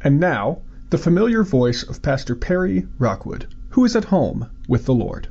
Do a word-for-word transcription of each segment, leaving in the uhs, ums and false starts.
And now, the familiar voice of Pastor Perry Rockwood, who is at home with the Lord.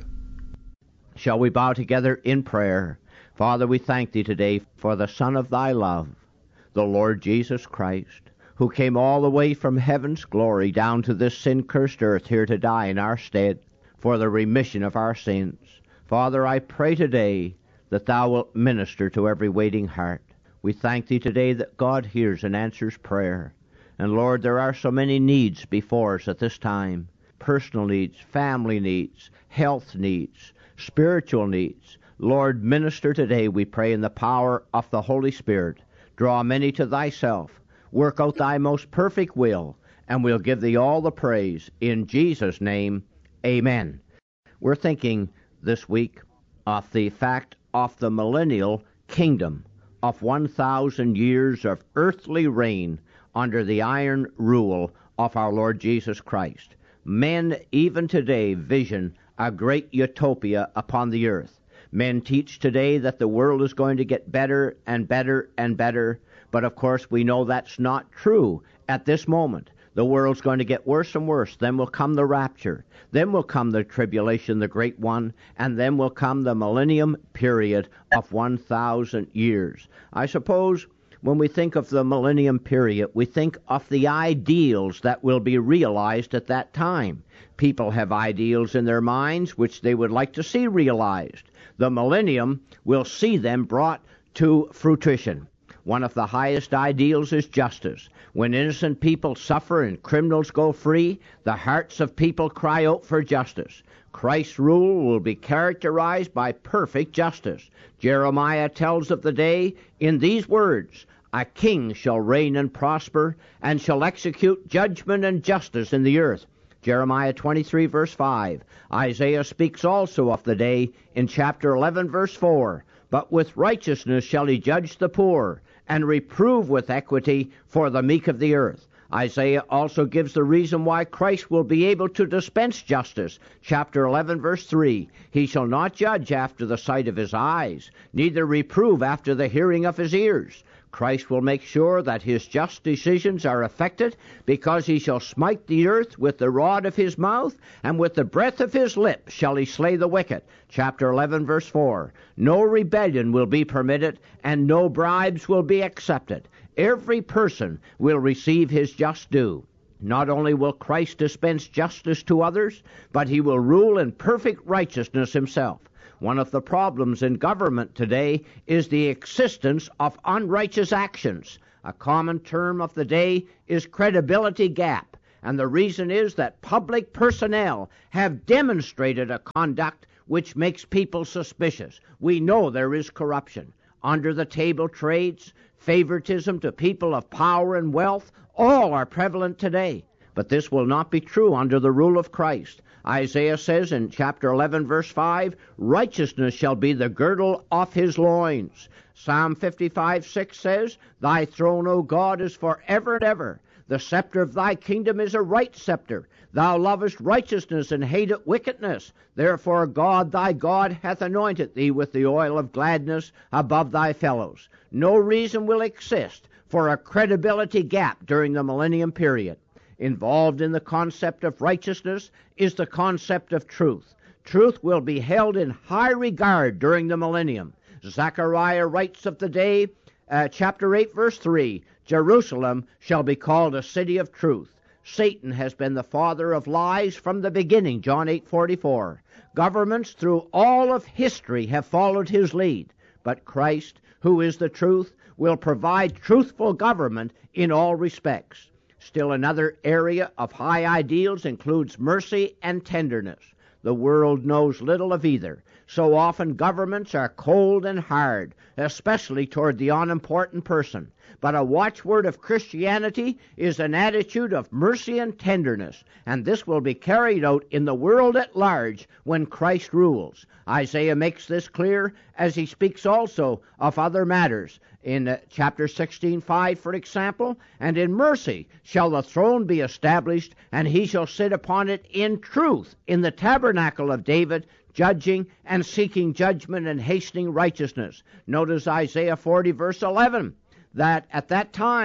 Shall we bow together in prayer? Father, we thank Thee today for the Son of Thy love, the Lord Jesus Christ, who came all the way from heaven's glory down to this sin-cursed earth here to die in our stead for the remission of our sins. Father, I pray today that Thou wilt minister to every waiting heart. We thank Thee today that God hears and answers prayer. And Lord, there are so many needs before us at this time. Personal needs, family needs, health needs, spiritual needs. Lord, minister today, we pray, in the power of the Holy Spirit. Draw many to Thyself. Work out Thy most perfect will, and we'll give Thee all the praise. In Jesus' name, amen. We're thinking this week of the fact of the millennial kingdom, of one thousand years of earthly reign under the iron rule of our Lord Jesus Christ. Men even today vision a great utopia upon the earth. Men teach today that the world is going to get better and better and better, but of course we know that's not true at this moment. The world's going to get worse and worse. Then will come the rapture. Then will come the tribulation, the great one, and then will come the millennium period of one thousand years. I suppose when we think of the millennium period, we think of the ideals that will be realized at that time. People have ideals in their minds which they would like to see realized. The millennium will see them brought to fruition. One of the highest ideals is justice. When innocent people suffer and criminals go free, the hearts of people cry out for justice. Christ's rule will be characterized by perfect justice. Jeremiah tells of the day in these words, "A king shall reign and prosper, and shall execute judgment and justice in the earth." Jeremiah twenty-three, verse five. Isaiah speaks also of the day in chapter eleven, verse four. "But with righteousness shall he judge the poor, and reprove with equity for the meek of the earth." Isaiah also gives the reason why Christ will be able to dispense justice. Chapter eleven, verse three. "He shall not judge after the sight of his eyes, neither reprove after the hearing of his ears." Christ will make sure that his just decisions are effected, because he shall smite the earth with the rod of his mouth, and with the breath of his lips shall he slay the wicked. Chapter eleven, verse four. "No rebellion will be permitted, and no bribes will be accepted. Every person will receive his just due." Not only will Christ dispense justice to others, but he will rule in perfect righteousness himself. One of the problems in government today is the existence of unrighteous actions. A common term of the day is credibility gap, and the reason is that public personnel have demonstrated a conduct which makes people suspicious. We know there is corruption. Under-the-table trades, favoritism to people of power and wealth, all are prevalent today. But this will not be true under the rule of Christ. Isaiah says in chapter eleven, verse five, "Righteousness shall be the girdle of his loins." Psalm fifty-five, six says, "Thy throne, O God, is forever and ever. The scepter of thy kingdom is a right scepter. Thou lovest righteousness and hatest wickedness. Therefore God thy God hath anointed thee with the oil of gladness above thy fellows." No reason will exist for a credibility gap during the millennium period. Involved in the concept of righteousness is the concept of truth. Truth will be held in high regard during the millennium. Zechariah writes of the day, uh, chapter eight, verse three, "Jerusalem shall be called a city of truth." Satan has been the father of lies from the beginning, John eight, forty-four. Governments through all of history have followed his lead, but Christ, who is the truth, will provide truthful government in all respects. Still another area of high ideals includes mercy and tenderness. The world knows little of either. So often governments are cold and hard, especially toward the unimportant person. But a watchword of Christianity is an attitude of mercy and tenderness, and this will be carried out in the world at large when Christ rules. Isaiah makes this clear as he speaks also of other matters. In uh, chapter sixteen, five, for example, "And in mercy shall the throne be established, and he shall sit upon it in truth in the tabernacle of David, judging and seeking judgment and hastening righteousness." Notice Isaiah forty, verse eleven, that at that time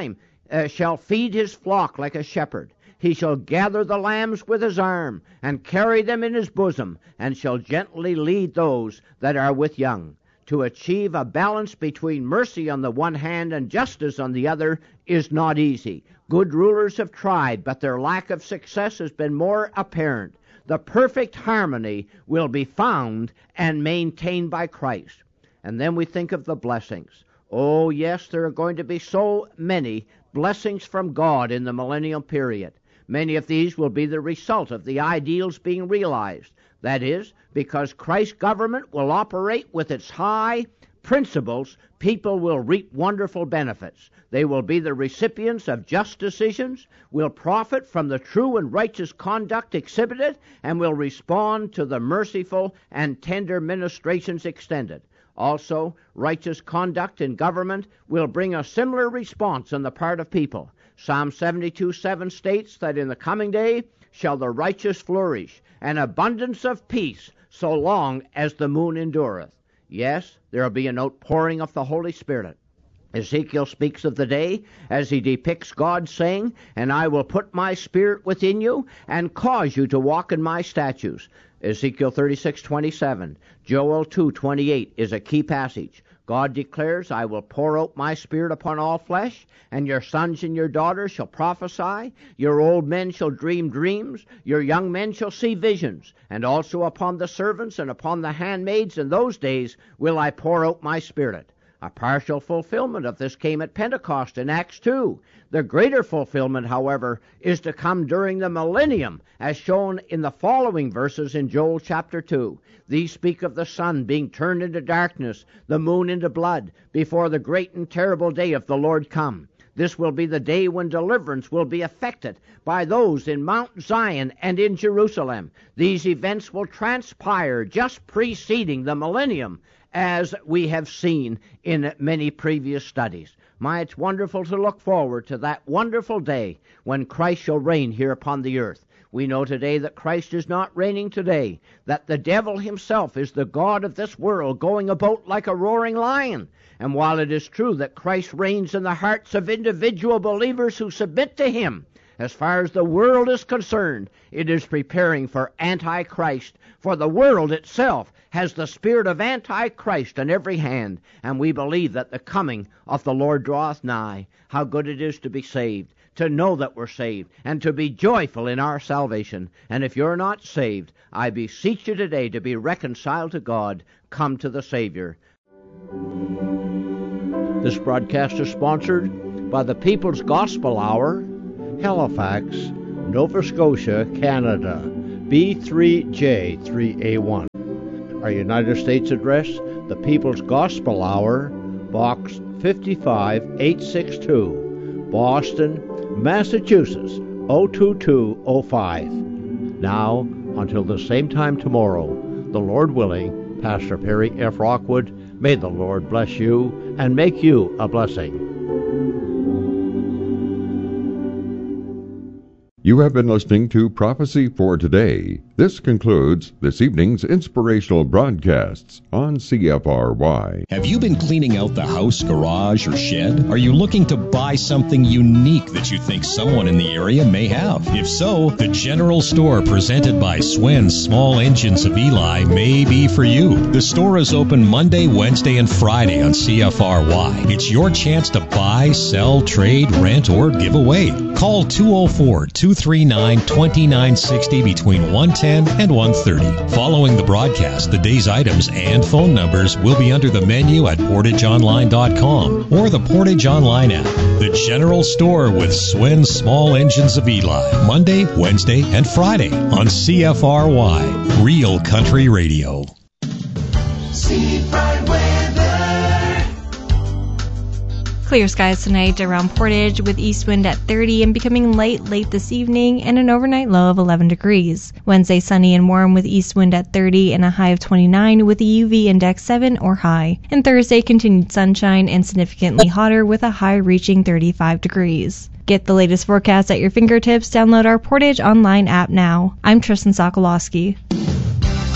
uh, shall feed his flock like a shepherd. He shall gather the lambs with his arm, and carry them in his bosom, and shall gently lead those that are with young. To achieve a balance between mercy on the one hand and justice on the other is not easy. Good rulers have tried, but their lack of success has been more apparent. The perfect harmony will be found and maintained by Christ. And then we think of the blessings. Oh, yes, there are going to be so many blessings from God in the millennial period. Many of these will be the result of the ideals being realized. That is, because Christ's government will operate with its high principles, people will reap wonderful benefits. They will be the recipients of just decisions, will profit from the true and righteous conduct exhibited, and will respond to the merciful and tender ministrations extended. Also, righteous conduct in government will bring a similar response on the part of people. Psalm seventy-two seven states that in the coming day shall the righteous flourish, an abundance of peace, so long as the moon endureth. Yes, there will be an outpouring of the Holy Spirit. Ezekiel speaks of the day as he depicts God saying, "And I will put my spirit within you and cause you to walk in my statutes." Ezekiel thirty-six twenty-seven. Joel two twenty-eight is a key passage. God declares, "I will pour out my spirit upon all flesh, and your sons and your daughters shall prophesy, your old men shall dream dreams, your young men shall see visions, and also upon the servants and upon the handmaids in those days will I pour out my spirit." A partial fulfillment of this came at Pentecost in Acts two. The greater fulfillment, however, is to come during the millennium, as shown in the following verses in Joel chapter two. These speak of the sun being turned into darkness, the moon into blood, before the great and terrible day of the Lord come. This will be the day when deliverance will be effected by those in Mount Zion and in Jerusalem. These events will transpire just preceding the millennium, as we have seen in many previous studies. My, it's wonderful to look forward to that wonderful day when Christ shall reign here upon the earth. We know today that Christ is not reigning today, that the devil himself is the god of this world, going about like a roaring lion. And while it is true that Christ reigns in the hearts of individual believers who submit to him, as far as the world is concerned, it is preparing for Antichrist, for the world itself has the spirit of Antichrist on every hand, and we believe that the coming of the Lord draweth nigh. How good it is to be saved, to know that we're saved, and to be joyful in our salvation. And if you're not saved, I beseech you today to be reconciled to God. Come to the Savior. This broadcast is sponsored by the People's Gospel Hour, Halifax, Nova Scotia, Canada, B three J three A one. Our United States address, the People's Gospel Hour, Box fifty-five eight sixty-two, Boston, Massachusetts, oh two two oh five. Now, until the same time tomorrow, the Lord willing, Pastor Perry F. Rockwood, may the Lord bless you and make you a blessing. You have been listening to Prophecy for Today. This concludes this evening's inspirational broadcasts on C F R Y. Have you been cleaning out the house, garage, or shed? Are you looking to buy something unique that you think someone in the area may have? If so, the General Store presented by Swen's Small Engines of Eli may be for you. The store is open Monday, Wednesday, and Friday on C F R Y. It's your chance to buy, sell, trade, rent, or give away. Call two oh four, two three nine, two nine six oh between one ten and one thirty. Following the broadcast, the day's items and phone numbers will be under the menu at portage online dot com or the Portage Online app. The General Store with Swen's Small Engines of Eli, Monday, Wednesday, and Friday on C F R Y, Real Country Radio. Seafront weather. Clear skies tonight around Portage with east wind at thirty and becoming light late this evening and an overnight low of eleven degrees. Wednesday sunny and warm with east wind at thirty and a high of twenty-nine with a U V index seven or high. And Thursday continued sunshine and significantly hotter with a high reaching thirty-five degrees. Get the latest forecast at your fingertips. Download our Portage Online app now. I'm Tristan Sokolowski.